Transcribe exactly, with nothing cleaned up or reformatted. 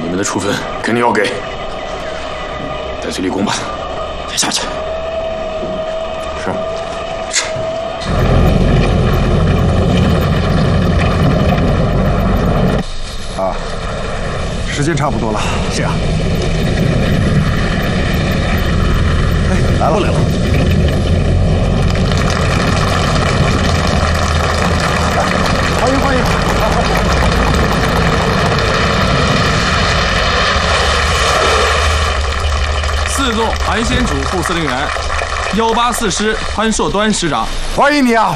你们的处分肯定要给，带去立功吧。下去。是。是。 啊，时间差不多了。 是啊。 哎，来了来了。欢迎欢迎。 四纵韩先楚副司令员，幺八四师潘硕端师长， 欢迎你啊，